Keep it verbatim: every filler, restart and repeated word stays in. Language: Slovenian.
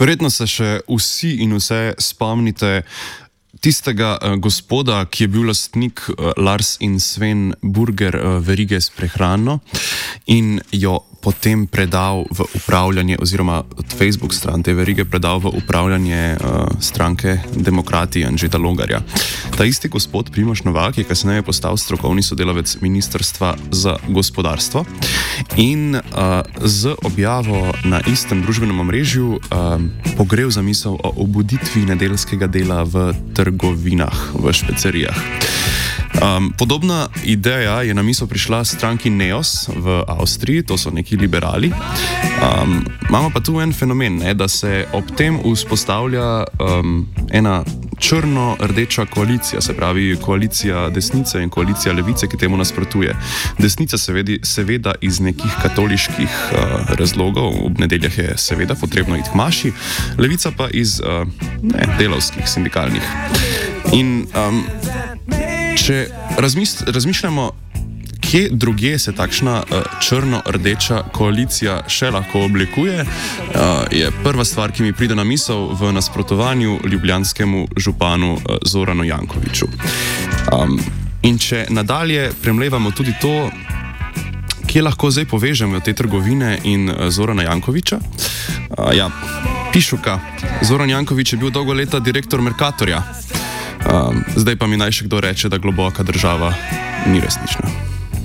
Verjetno se še vsi in vse spomnite tistega uh, gospoda, ki je bil lastnik uh, Lars in Sven Burger uh, verige s prehrano in jo potem predal v upravljanje, oziroma od Facebook stran te verige predal v upravljanje uh, stranke Demokrati Anžeta Logarja. Ta isti gospod Primož Novak je kasneje postal strokovni sodelavec Ministrstva za gospodarstvo in uh, z objavo na istem družbenem omrežju uh, pogrel zamisel o obuditvi nedeljskega dela v trgovinah, v špecerijah. Um, podobna ideja je na misel prišla stranki Neos v Avstriji, to so neki liberali. Um, imamo pa tu en fenomen, ne, da se ob tem vzpostavlja um, ena črno-rdeča koalicija, se pravi koalicija desnice in koalicija levice, ki temu nasprotuje. Desnica seveda, seveda iz nekih katoliških uh, razlogov, ob nedeljah je seveda potrebno iti k maši, levica pa iz uh, ne, delavskih, sindikalnih. In um, če razmis, razmišljamo, kje drugje se takšna uh, črno-rdeča koalicija še lahko oblikuje, uh, je prva stvar, ki mi pride na misel v nasprotovanju ljubljanskemu županu uh, Zoranu Jankoviću. Um, in če nadalje premlevamo tudi to, kje lahko zdaj povežemo te trgovine in uh, Zorana Jankovića, uh, ja, Pišuka. Zoran Janković je bil dolgo leta direktor Mercatorja. Um, zdaj pa mi naj še kdo reče, da globoka država ni resnična.